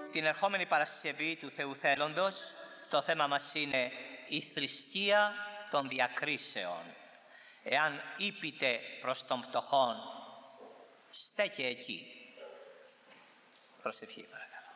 Την ερχόμενη Παρασκευή του Θεού Θέλοντος, το θέμα μας είναι η θρησκεία των διακρίσεων. Εάν ύπητε προς τον φτωχόν, στέκε εκεί. Προσευχή παρακαλώ.